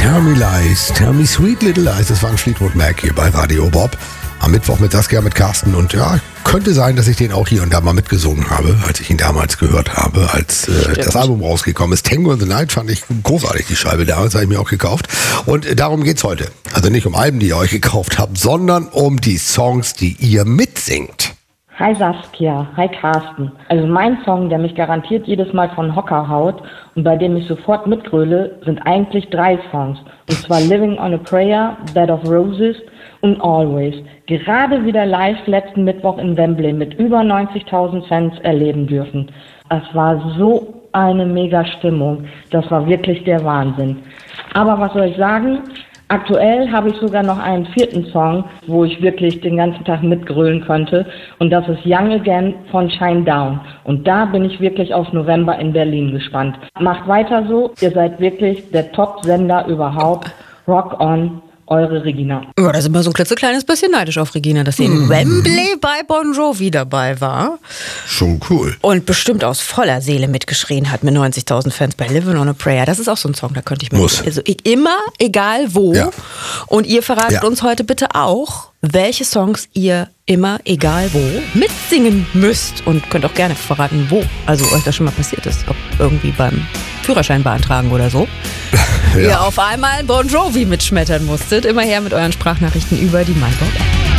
Tell Me Lies, Tell Me Sweet Little Lies. Das war ein Fleetwood Mac hier bei Radio Bob. Am Mittwoch mit Saskia, mit Carsten. Und ja, könnte sein, dass ich den auch hier und da mal mitgesungen habe, als ich ihn damals gehört habe, als das Album rausgekommen ist. Tango in the Night fand ich großartig, die Scheibe damals, habe ich mir auch gekauft. Und darum geht's heute. Also nicht um Alben, die ihr euch gekauft habt, sondern um die Songs, die ihr mitsingt. Hi Saskia, hi Carsten. Also mein Song, der mich garantiert jedes Mal von Hocker haut und bei dem ich sofort mitgröle, sind eigentlich 3 Songs. Und zwar Living on a Prayer, Bed of Roses und Always. Gerade wieder live letzten Mittwoch in Wembley mit über 90.000 Fans erleben dürfen. Es war so eine mega Stimmung. Das war wirklich der Wahnsinn. Aber was soll ich sagen? Aktuell habe ich sogar noch einen 4. Song, wo ich wirklich den ganzen Tag mitgrölen könnte. Und das ist Young Again von Shinedown. Und da bin ich wirklich auf November in Berlin gespannt. Macht weiter so. Ihr seid wirklich der Top-Sender überhaupt. Rock on. Eure Regina. Ja, da sind wir so ein klitzekleines bisschen neidisch auf Regina, dass sie in Wembley bei Bon Jovi dabei war. Schon cool. Und bestimmt aus voller Seele mitgeschrien hat mit 90.000 Fans bei Living on a Prayer. Das ist auch so ein Song, da könnte ich mir... Also immer, egal wo. Ja. Und ihr verratet uns heute bitte auch, welche Songs ihr immer, egal wo, mitsingen müsst. Und könnt auch gerne verraten, wo. Also euch das schon mal passiert ist. Ob irgendwie beim Führerschein beantragen oder so. Ihr auf einmal Bon Jovi mitschmettern musstet. Immer her mit euren Sprachnachrichten über die MyBob App.